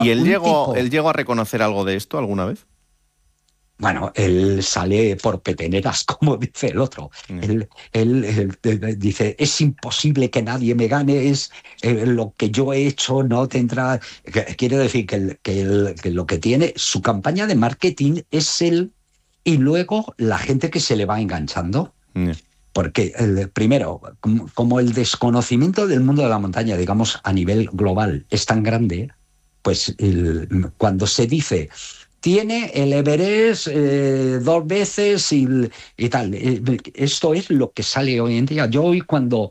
¿Y él tipo, llegó a reconocer algo de esto alguna vez? bueno, él sale por peteneras, como dice el otro. Él dice, es imposible que nadie me gane, es lo que yo he hecho no tendrá... Quiere decir que lo que tiene, su campaña de marketing es él y luego la gente que se le va enganchando. Porque, primero, como el desconocimiento del mundo de la montaña, digamos, a nivel global es tan grande, pues cuando se dice tiene el Everest 2 veces y tal. Esto es lo que sale hoy en día. Yo hoy cuando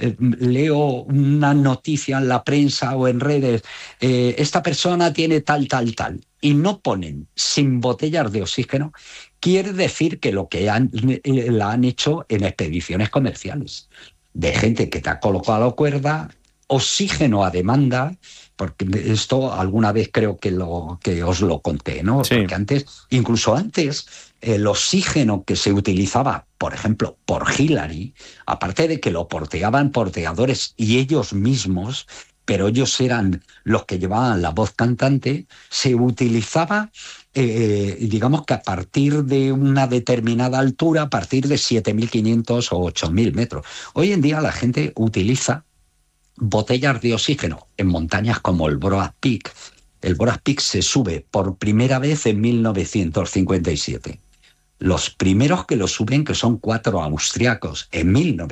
leo una noticia en la prensa o en redes, esta persona tiene tal, tal, tal, y no ponen sin botellas de oxígeno, quiere decir que lo que la han hecho en expediciones comerciales, de gente que te ha colocado a la cuerda, oxígeno a demanda, porque esto alguna vez creo que os lo conté, ¿no? Sí. Porque incluso antes, el oxígeno que se utilizaba, por ejemplo, por Hillary, aparte de que lo porteaban porteadores y ellos mismos, pero ellos eran los que llevaban la voz cantante, se utilizaba, digamos que a partir de una determinada altura, a partir de 7.500 o 8.000 metros. Hoy en día la gente utiliza botellas de oxígeno en montañas como el Broad Peak. El Broad Peak se sube por primera vez en 1957. Los primeros que lo suben, que son 4 austriacos, en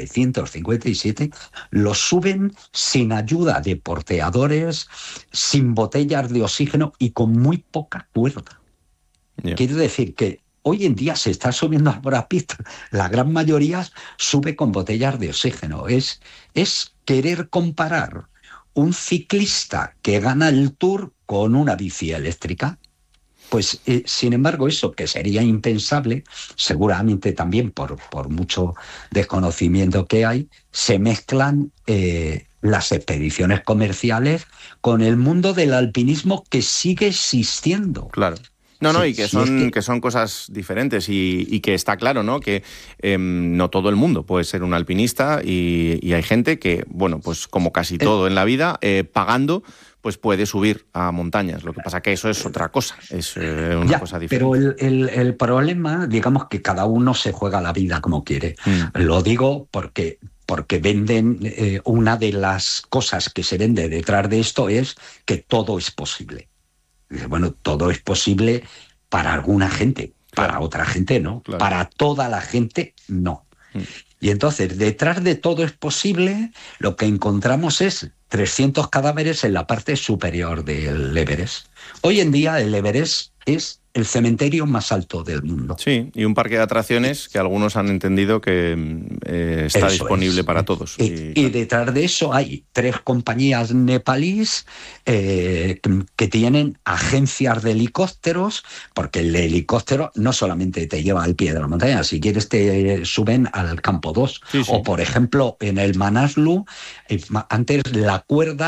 1957, lo suben sin ayuda de porteadores, sin botellas de oxígeno y con muy poca cuerda. Quiere decir que hoy en día se está subiendo al Broad Peak, la gran mayoría sube con botellas de oxígeno. Es querer comparar un ciclista que gana el Tour con una bici eléctrica. Pues, sin embargo, eso que sería impensable, seguramente también por mucho desconocimiento que hay, se mezclan las expediciones comerciales con el mundo del alpinismo que sigue existiendo. Claro. No, y que son cosas diferentes y que está claro, ¿no? Que no todo el mundo puede ser un alpinista y hay gente que, bueno, pues como casi todo en la vida, pagando, pues puede subir a montañas. Lo que pasa que eso es otra cosa, es una cosa diferente. Pero el problema, digamos que cada uno se juega la vida como quiere. Lo digo porque venden, una de las cosas que se vende detrás de esto es que todo es posible. Bueno, todo es posible para alguna gente, para otra gente no, para toda la gente no. Y entonces, detrás de todo es posible, lo que encontramos es 300 cadáveres en la parte superior del Everest. Hoy en día el Everest es el cementerio más alto del mundo. Sí, y un parque de atracciones que algunos han entendido que está disponible para todos. Y detrás de eso hay 3 compañías nepalíes que tienen agencias de helicópteros, porque el helicóptero no solamente te lleva al pie de la montaña, si quieres te suben al campo 2. Sí. O, por ejemplo, en el Manaslu, antes la cuerda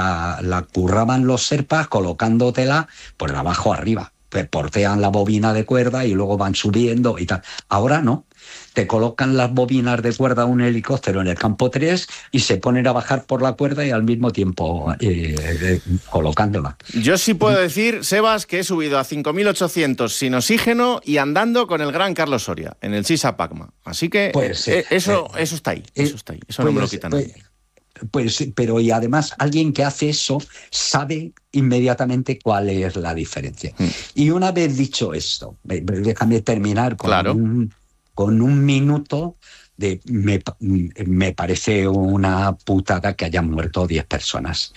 la curraban los serpas colocándotela por abajo arriba. Portean la bobina de cuerda y luego van subiendo y tal. Ahora no. Te colocan las bobinas de cuerda a un helicóptero en el campo 3 y se ponen a bajar por la cuerda y al mismo tiempo colocándola. Yo sí puedo decir, Sebas, que he subido a 5.800 sin oxígeno y andando con el gran Carlos Soria en el Sisa Pacma. Así que eso está ahí. Eso está ahí. Eso no me lo quita nadie. Pero y además alguien que hace eso sabe inmediatamente cuál es la diferencia. Y una vez dicho esto, déjame terminar con un minuto de... Me parece una putada que hayan muerto 10 personas.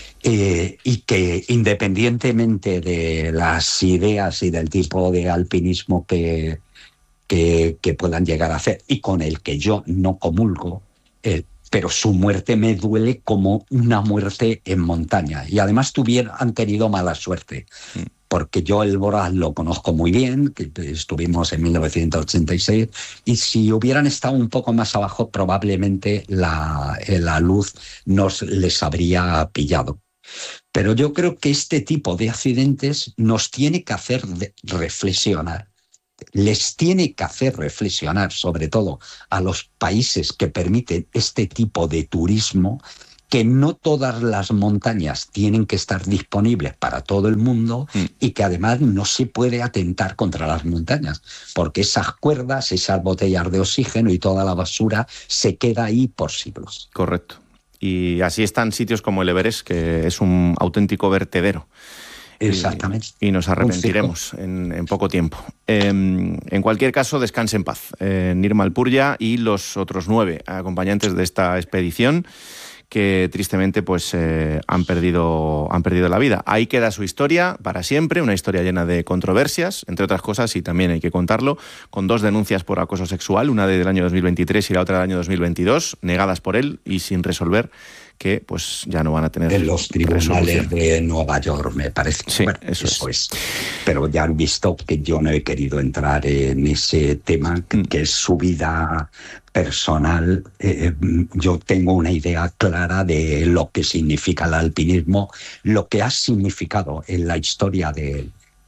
Y que independientemente de las ideas y del tipo de alpinismo que puedan llegar a hacer y con el que yo no comulgo, pero su muerte me duele como una muerte en montaña. Y además han tenido mala suerte, porque yo el Boraz lo conozco muy bien, que estuvimos en 1986, y si hubieran estado un poco más abajo, probablemente la luz les habría pillado. Pero yo creo que este tipo de accidentes nos tiene que hacer reflexionar. Les tiene que hacer reflexionar, sobre todo a los países que permiten este tipo de turismo, que no todas las montañas tienen que estar disponibles para todo el mundo y que además no se puede atentar contra las montañas, porque esas cuerdas, esas botellas de oxígeno y toda la basura se queda ahí por siglos. Correcto. Y así están sitios como el Everest, que es un auténtico vertedero. Exactamente. Y nos arrepentiremos en poco tiempo. En cualquier caso, descanse en paz Nirmal Purja y los otros 9 acompañantes de esta expedición que tristemente pues han perdido la vida. Ahí queda su historia para siempre, una historia llena de controversias, entre otras cosas, y también hay que contarlo, con 2 denuncias por acoso sexual, una del año 2023 y la otra del año 2022, negadas por él y sin resolver, que pues ya no van a tener en los tribunales resolución. de Nueva York, me parece. Sí, bueno, eso es. Pero ya han visto que yo no he querido entrar en ese tema, que es su vida personal. Yo tengo una idea clara de lo que significa el alpinismo, lo que ha significado en la historia de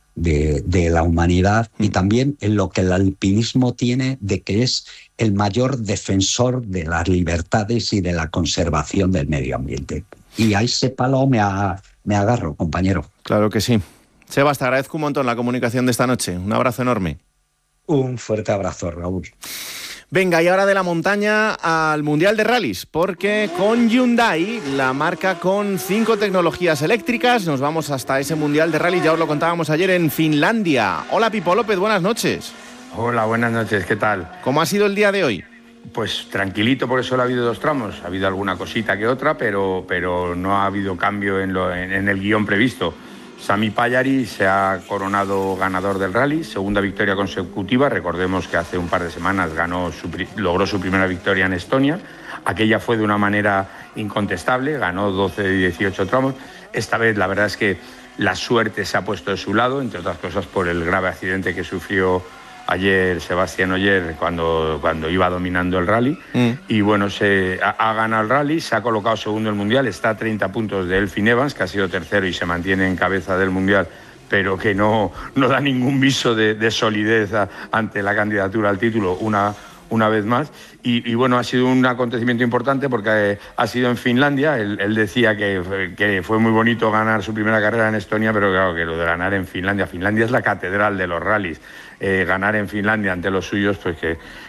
la humanidad y también en lo que el alpinismo tiene de que es el mayor defensor de las libertades y de la conservación del medio ambiente. Y a ese palo me agarro, compañero. Claro que sí. Sebas, te agradezco un montón la comunicación de esta noche. Un abrazo enorme. Un fuerte abrazo, Raúl. Venga, y ahora de la montaña al Mundial de Rallys, porque con Hyundai, la marca con 5 tecnologías eléctricas, nos vamos hasta ese Mundial de Rallys, ya os lo contábamos ayer en Finlandia. Hola Pipo López, buenas noches. Hola, buenas noches, ¿qué tal? ¿Cómo ha sido el día de hoy? Pues tranquilito, porque solo ha habido 2 tramos, ha habido alguna cosita que otra, pero no ha habido cambio en el guión previsto. Sami Pajari se ha coronado ganador del rally, segunda victoria consecutiva. Recordemos que hace un par de semanas logró su primera victoria en Estonia. Aquella fue de una manera incontestable, ganó 12 de 18 tramos. Esta vez la verdad es que la suerte se ha puesto de su lado, entre otras cosas por el grave accidente que sufrió ayer Sebastián Ogier cuando iba dominando el rally. Y bueno, ha ganado el rally, se ha colocado segundo en el Mundial, está a 30 puntos de Elfyn Evans, que ha sido tercero y se mantiene en cabeza del Mundial, pero que no da ningún viso de solidez ante la candidatura al título una vez más. Y bueno, ha sido un acontecimiento importante porque ha sido en Finlandia. Él decía que fue muy bonito ganar su primera carrera en Estonia, pero claro, que lo de ganar en Finlandia es la catedral de los rallies. Ganar en Finlandia ante los suyos, pues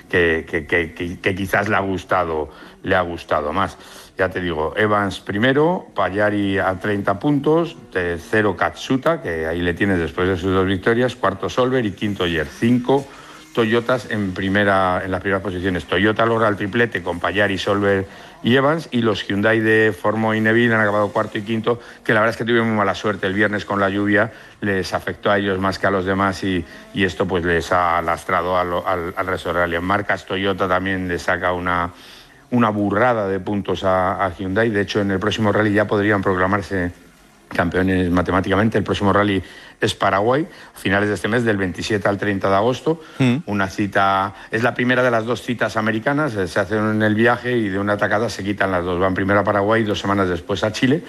que quizás le ha gustado más. Ya te digo, Evans primero, Pajari a 30 puntos, tercero Katsuta, que ahí le tienes después de sus 2 victorias, cuarto Solberg y quinto Ogier. 5 Toyotas en las primeras posiciones. Toyota logra el triplete con Pajari, Solberg y Evans, y los Hyundai de Formo y Neville han acabado cuarto y quinto, que la verdad es que tuvieron muy mala suerte el viernes con la lluvia, les afectó a ellos más que a los demás y esto pues les ha lastrado al resto del rally. En marcas, Toyota también le saca una burrada de puntos a Hyundai. De hecho, en el próximo rally ya podrían proclamarse campeones matemáticamente. El próximo rally es Paraguay, a finales de este mes, del 27 al 30 de agosto. Una cita, es la primera de las 2 citas americanas, se hacen en el viaje y de una tacada se quitan las 2. Van primero a Paraguay y 2 semanas después a Chile.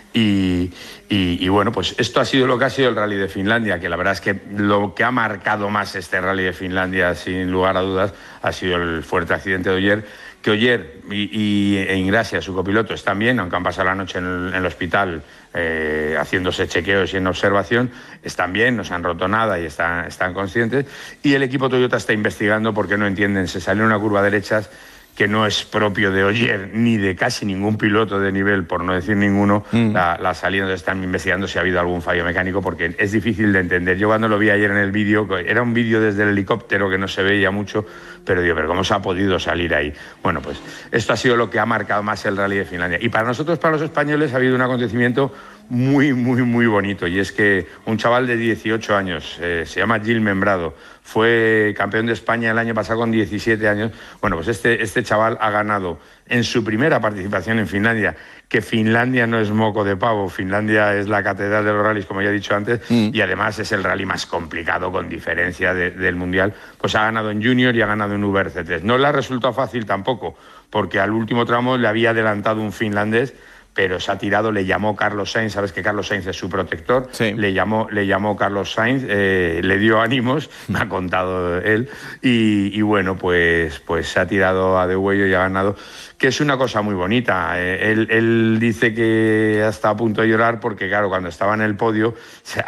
Y bueno, pues esto ha sido lo que ha sido el Rally de Finlandia, que la verdad es que lo que ha marcado más este Rally de Finlandia, sin lugar a dudas, ha sido el fuerte accidente de Ogier, que Ogier e Ingrassia, su copiloto, están bien, aunque han pasado la noche en el hospital haciéndose chequeos y en observación, están bien, no se han roto nada y están conscientes. Y el equipo Toyota está investigando porque no entienden, se salió una curva de derechas que no es propio de Ogier ni de casi ningún piloto de nivel, por no decir ninguno, la salida. Están investigando si ha habido algún fallo mecánico, porque es difícil de entender. Yo cuando lo vi ayer en el vídeo, era un vídeo desde el helicóptero que no se veía mucho, pero digo, ¿pero cómo se ha podido salir ahí? Bueno, pues esto ha sido lo que ha marcado más el Rally de Finlandia. Y para nosotros, para los españoles, ha habido un acontecimiento muy, muy, muy bonito, y es que un chaval de 18 años, se llama Gil Membrado, fue campeón de España el año pasado con 17 años. Bueno, pues este chaval ha ganado en su primera participación en Finlandia, que Finlandia no es moco de pavo, Finlandia es la catedral de los rallies, como ya he dicho antes, y además es el rally más complicado con diferencia del Mundial. Pues ha ganado en Junior y ha ganado en VRC3. No le ha resultado fácil tampoco, porque al último tramo le había adelantado un finlandés, pero se ha tirado, le llamó Carlos Sainz, sabes que Carlos Sainz es su protector, sí. le llamó Carlos Sainz, le dio ánimos, me ha contado él, y bueno, pues se ha tirado a degüello y ha ganado, que es una cosa muy bonita. Él dice que está a punto de llorar porque, claro, cuando estaba en el podio